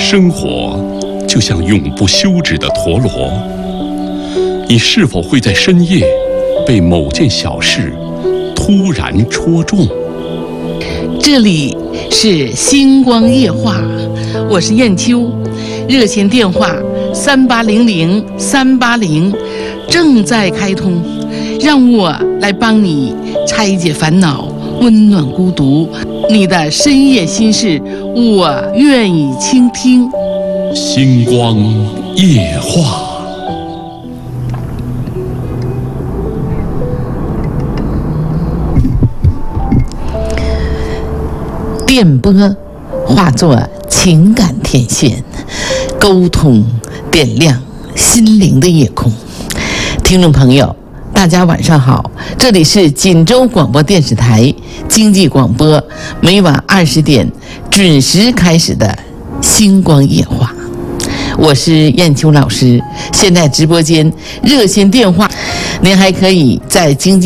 生活就像永不休止的陀螺，你是否会在深夜被某件小事突然戳中？ 这里是星光夜话，我是燕秋，热线电话3800-380正在开通，让我来帮你拆解烦恼，温暖孤独，你的深夜心事，我愿意倾听。 星光夜话。 电波化作情感天线，沟通点亮心灵的夜空。听众朋友，大家晚上好，这里是锦州广播电视台经济广播，每晚20点准时开始的星光夜话。我是燕秋老师，现在直播间热线电话，您还可以在经济